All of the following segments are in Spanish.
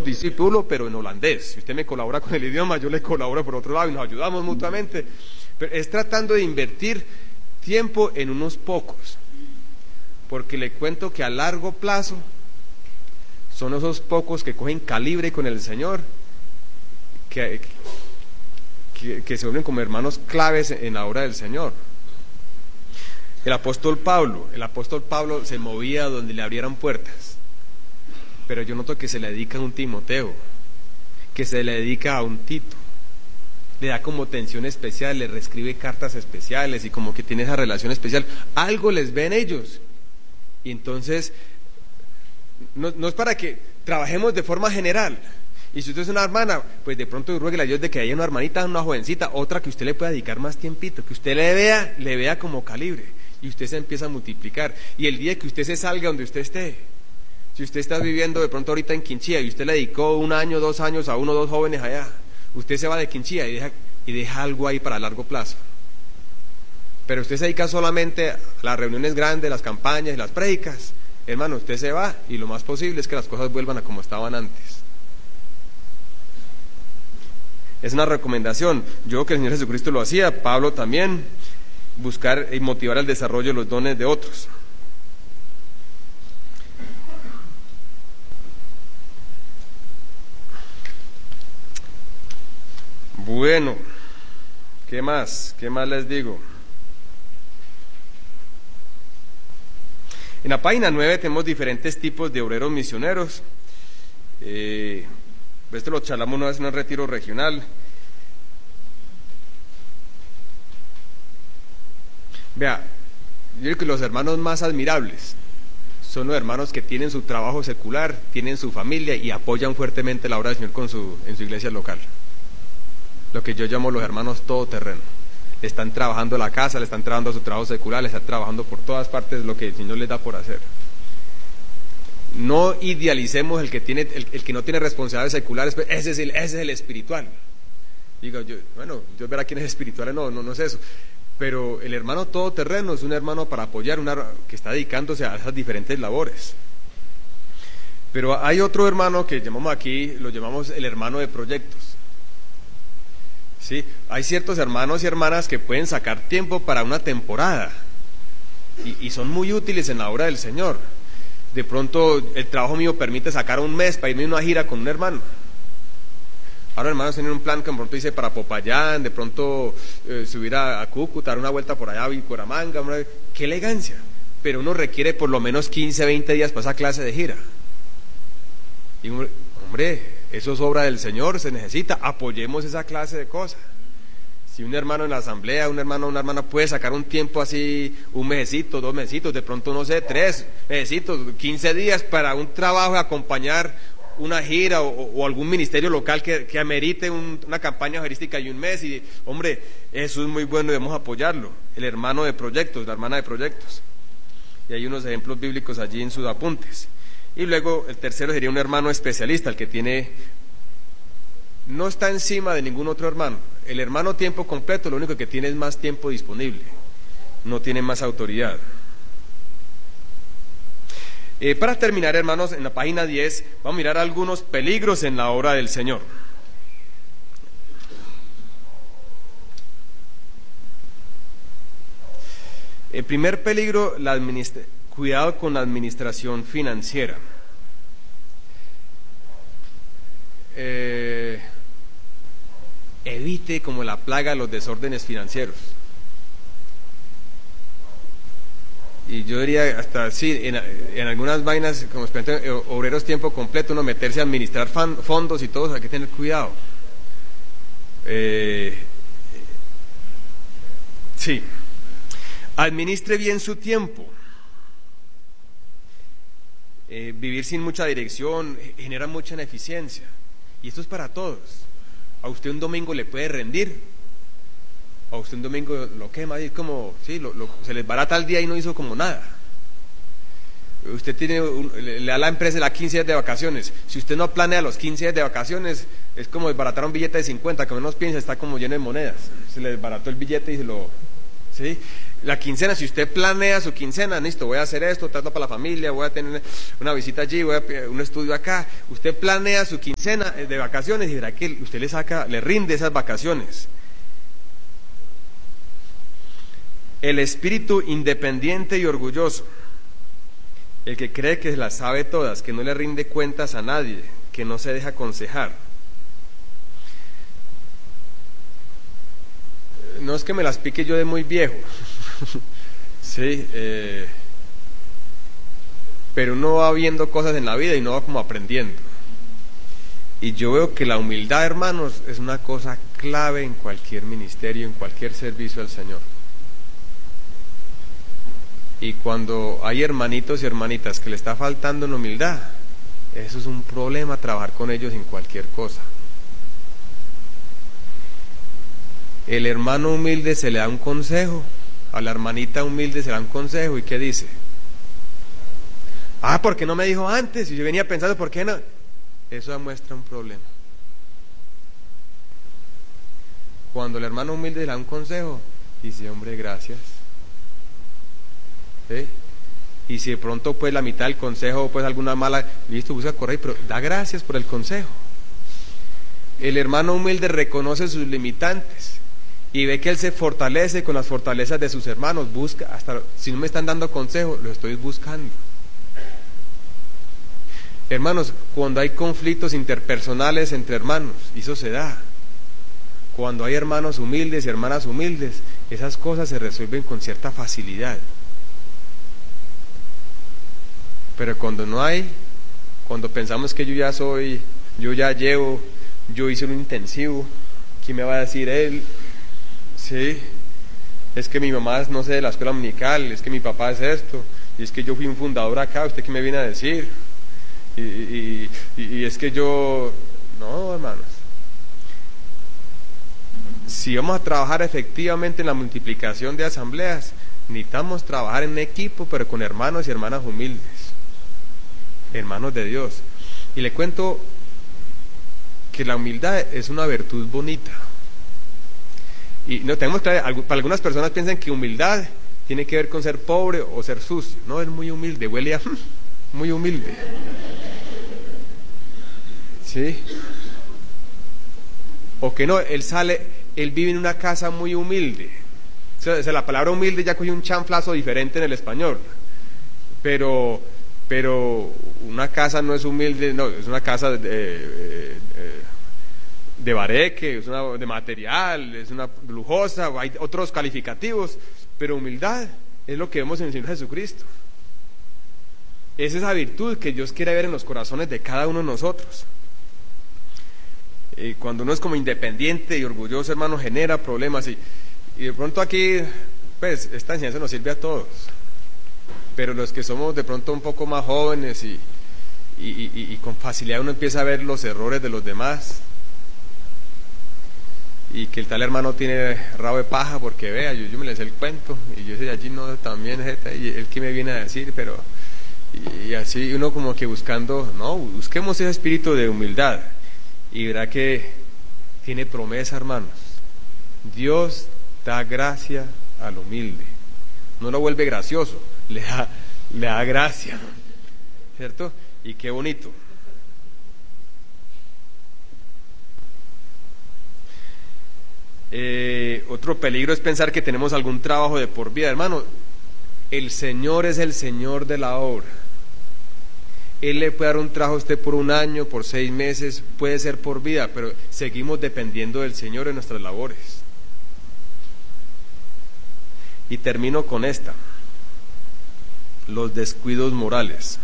discípulo, pero en holandés. Si usted me colabora con el idioma, yo le colaboro por otro lado y nos ayudamos mutuamente. Pero es tratando de invertir tiempo en unos pocos, porque le cuento que a largo plazo son esos pocos que cogen calibre con el Señor, que se vuelven como hermanos claves en la obra del Señor. El apóstol Pablo se movía donde le abrieran puertas, pero yo noto que se le dedica a un Timoteo, que se le dedica a un Tito, le da como atención especial, le reescribe cartas especiales y como que tiene esa relación especial. Algo les ven ellos, y entonces no es para que trabajemos de forma general. Y si usted es una hermana, pues de pronto ruegue a Dios de que haya una hermanita, una jovencita, otra que usted le pueda dedicar más tiempito, que usted le vea como calibre, y usted se empieza a multiplicar. Y el día que usted se salga donde usted esté, si usted está viviendo de pronto ahorita en Quinchía y usted le dedicó 1 año, 2 años a 1 o 2 jóvenes allá, usted se va de Quinchía y deja algo ahí para largo plazo. Pero usted se dedica solamente a las reuniones grandes, las campañas y las prédicas, hermano, usted se va y lo más posible es que las cosas vuelvan a como estaban antes. Es una recomendación. Yo creo que el Señor Jesucristo lo hacía, Pablo también, buscar y motivar el desarrollo de los dones de otros. Bueno, ¿qué más? ¿Qué más les digo? En la página 9 tenemos diferentes tipos de obreros misioneros. Esto lo charlamos una vez en un retiro regional. Vea, yo creo que los hermanos más admirables son los hermanos que tienen su trabajo secular, tienen su familia y apoyan fuertemente la obra del Señor en su iglesia local. Lo que yo llamo los hermanos todoterreno. Le están trabajando la casa, le están trabajando su trabajo secular, le están trabajando por todas partes lo que el Señor les da por hacer. No idealicemos el que no tiene responsabilidades seculares, ese es el espiritual. Digo yo, bueno, Dios verá quién es espiritual, no es eso. Pero el hermano todoterreno es un hermano para apoyar, que está dedicándose a esas diferentes labores. Pero hay otro hermano que llamamos aquí, lo llamamos el hermano de proyectos. ¿Sí? Hay ciertos hermanos y hermanas que pueden sacar tiempo para una temporada y son muy útiles en la obra del Señor. De pronto el trabajo mío permite sacar un mes para irme a una gira con un hermano. Ahora hermanos tienen un plan que de pronto dice para Popayán, de pronto subir a Cúcuta, dar una vuelta por allá a Bucaramanga. ¡Qué elegancia! Pero uno requiere por lo menos 15, 20 días para esa clase de gira. Y hombre, eso es obra del Señor, se necesita, apoyemos esa clase de cosas. Si un hermano en la asamblea, un hermano o una hermana puede sacar un tiempo así, 1 mesecito, 2 mesecitos, de pronto no sé, 3 mesecitos, 15 días para un trabajo de acompañar una gira o algún ministerio local que amerite una campaña evangelística y 1 mes, y hombre, eso es muy bueno y debemos apoyarlo. El hermano de proyectos, la hermana de proyectos. Y hay unos ejemplos bíblicos allí en sus apuntes. Y luego el tercero sería un hermano especialista, el que no está encima de ningún otro hermano. El hermano tiempo completo lo único que tiene es más tiempo disponible, no tiene más autoridad. Para terminar, hermanos, en la página 10 vamos a mirar algunos peligros en la obra del Señor. El primer peligro, cuidado con la administración financiera. Evite como la plaga los desórdenes financieros. Y yo diría hasta sí, en algunas vainas, como obreros tiempo completo, uno meterse a administrar fondos y todo, hay que tener cuidado. Sí, administre bien su tiempo. Vivir sin mucha dirección genera mucha ineficiencia, y esto es para todos. A usted un domingo le puede rendir, a usted un domingo lo quema y es como, sí, se les barata el día y no hizo como nada. Usted le da a la empresa las 15 días de vacaciones, si usted no planea los 15 días de vacaciones, es como desbaratar un billete de 50, que menos piensa, está como lleno de monedas, se le desbarató el billete y ¿sí? la quincena, si usted planea su quincena, listo, voy a hacer esto, trato para la familia, voy a tener una visita allí, voy a un estudio acá, usted planea su quincena de vacaciones y verá que usted le rinde esas vacaciones. El espíritu independiente y orgulloso, el que cree que las sabe todas, que no le rinde cuentas a nadie, que no se deja aconsejar. No es que me las pique yo de muy viejo, sí, pero uno va viendo cosas en la vida y uno va como aprendiendo. Y yo veo que la humildad, hermanos, es una cosa clave en cualquier ministerio, en cualquier servicio al Señor. Y cuando hay hermanitos y hermanitas que le está faltando en humildad, eso es un problema, trabajar con ellos en cualquier cosa. El hermano humilde se le da un consejo, a la hermanita humilde se le da un consejo, ¿y qué dice? Ah, ¿por qué no me dijo antes? Y yo venía pensando, ¿por qué no? Eso demuestra un problema. Cuando el hermano humilde le da un consejo, dice, hombre, gracias. ¿Sí? Y si de pronto pues la mitad del consejo pues alguna mala, listo, busca correr, pero da gracias por el consejo. El hermano humilde reconoce sus limitantes y ve que él se fortalece con las fortalezas de sus hermanos, busca, hasta si no me están dando consejo, lo estoy buscando. Hermanos, cuando hay conflictos interpersonales entre hermanos, y eso se da, cuando hay hermanos humildes y hermanas humildes, esas cosas se resuelven con cierta facilidad. Pero cuando no hay, cuando pensamos que yo ya llevo, yo hice un intensivo, ¿quién me va a decir él? Sí, es que mi mamá es, no sé, de la escuela dominical, es que mi papá es esto, y es que yo fui un fundador acá, ¿usted qué me viene a decir? Y es que yo, no, hermanos, si vamos a trabajar efectivamente en la multiplicación de asambleas, necesitamos trabajar en equipo, pero con hermanos y hermanas humildes, hermanos de Dios. Y le cuento que la humildad es una virtud bonita. Y no tenemos que, para algunas personas piensan que humildad tiene que ver con ser pobre o ser sucio. No, es muy humilde, huele a muy humilde. ¿Sí? O que no, él vive en una casa muy humilde. O sea, la palabra humilde ya cogió un chanflazo diferente en el español. Pero una casa no es humilde, no, es una casa de bareque, es una de material, es una lujosa, hay otros calificativos, pero humildad es lo que vemos en el Señor Jesucristo. Es esa virtud que Dios quiere ver en los corazones de cada uno de nosotros. Cuando uno es como independiente y orgulloso, hermano, genera problemas y de pronto aquí, pues, esta enseñanza nos sirve a todos, pero los que somos de pronto un poco más jóvenes y con facilidad uno empieza a ver los errores de los demás, y que el tal hermano tiene rabo de paja porque vea, yo me le sé el cuento y yo sé allí no también y él que me viene a decir, pero y así uno como que buscando, no, busquemos ese espíritu de humildad y verá que tiene promesa, hermanos. Dios da gracia al humilde, no lo vuelve gracioso, le da gracia, ¿cierto? Y qué bonito. Otro peligro es pensar que tenemos algún trabajo de por vida. Hermano, el Señor es el Señor de la obra. Él le puede dar un trabajo a usted por un año, por 6 meses, puede ser por vida, pero seguimos dependiendo del Señor en nuestras labores. Y termino con esta: los descuidos morales.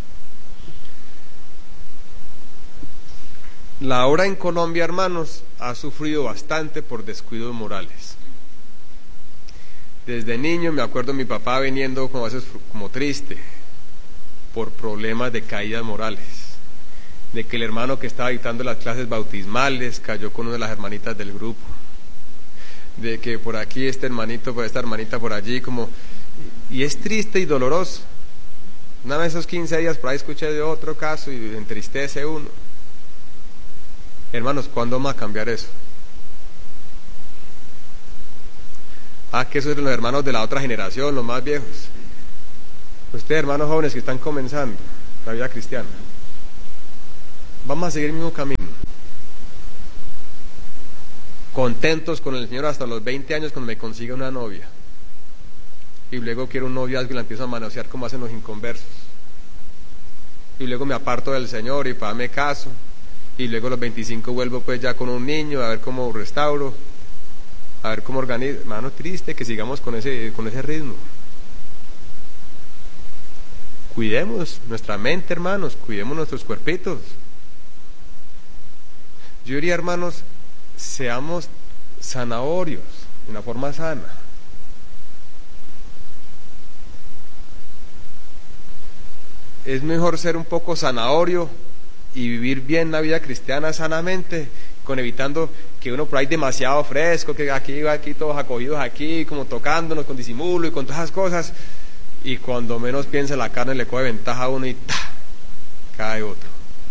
La obra en Colombia, hermanos, ha sufrido bastante por descuidos morales. Desde niño me acuerdo de mi papá viniendo como a veces como triste por problemas de caídas morales, de que el hermano que estaba dictando las clases bautismales cayó con una de las hermanitas del grupo, de que por aquí este hermanito, por esta hermanita por allí, y es triste y doloroso. Una vez esos 15 días por ahí escuché de otro caso y entristece uno. Hermanos, ¿cuándo vamos a cambiar eso? que esos son los hermanos de la otra generación, los más viejos. Ustedes, hermanos jóvenes que están comenzando la vida cristiana, vamos a seguir el mismo camino. Contentos con el Señor hasta los 20 años cuando me consiga una novia. Y luego quiero un noviazgo y la empiezo a manosear como hacen los inconversos. Y luego me aparto del Señor y para me caso. Y luego a los 25 vuelvo pues ya con un niño, a ver cómo restauro, a ver cómo organizo. Hermano, triste que sigamos con ese ritmo. Cuidemos nuestra mente, hermanos, cuidemos nuestros cuerpitos. Yo diría, hermanos, seamos zanahorios de una forma sana. Es mejor ser un poco zanahorio y vivir bien la vida cristiana sanamente, con evitando que uno por ahí demasiado fresco, que aquí todos acogidos aquí, como tocándonos con disimulo y con todas esas cosas, y cuando menos piensa la carne le coge ventaja a uno y ¡ta! Cae otro.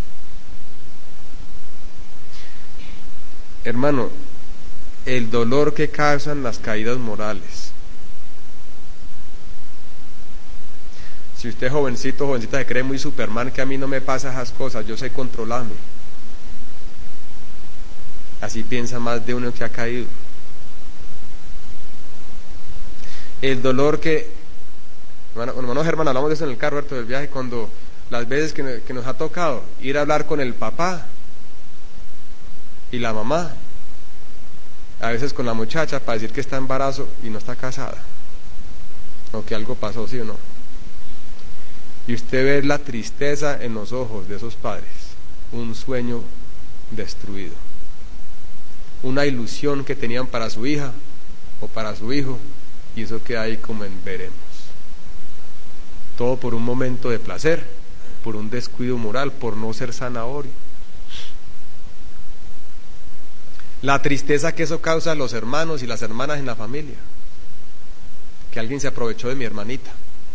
Hermano, el dolor que causan las caídas morales. Si usted es jovencito, jovencita, se cree muy Superman, que a mí no me pasa esas cosas, yo sé controlarme. Así piensa más de uno que ha caído. El dolor que, hermano Germán, hablamos de eso en el carro del viaje, cuando las veces que nos ha tocado ir a hablar con el papá y la mamá, a veces con la muchacha, para decir que está en embarazo y no está casada, o que algo pasó, ¿sí o no? Y usted ve la tristeza en los ojos de esos padres, un sueño destruido, una ilusión que tenían para su hija o para su hijo, y eso queda ahí como en veremos. Todo por un momento de placer, por un descuido moral, por no ser zanahorio. La tristeza que eso causa a los hermanos y las hermanas en la familia, que alguien se aprovechó de mi hermanita.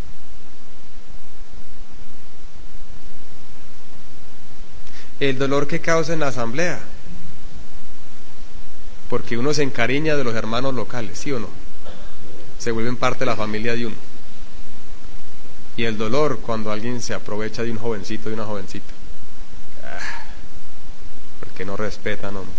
El dolor que causa en la asamblea, porque uno se encariña de los hermanos locales, ¿sí o no? Se vuelven parte de la familia de uno. Y el dolor cuando alguien se aprovecha de un jovencito, de una jovencita, porque no respetan, hombre.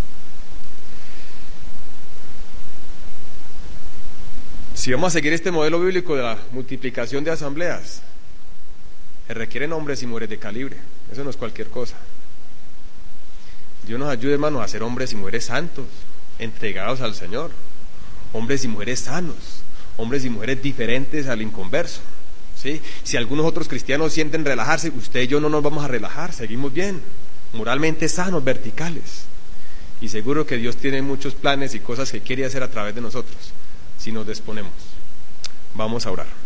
Si vamos a seguir este modelo bíblico de la multiplicación de asambleas, se requieren hombres y mujeres de calibre. Eso no es cualquier cosa. Dios nos ayude, hermanos, a ser hombres y mujeres santos, entregados al Señor, hombres y mujeres sanos, hombres y mujeres diferentes al inconverso, ¿sí? Si algunos otros cristianos sienten relajarse, usted y yo no nos vamos a relajar, seguimos bien, moralmente sanos, verticales, y seguro que Dios tiene muchos planes y cosas que quiere hacer a través de nosotros, si nos disponemos. Vamos a orar.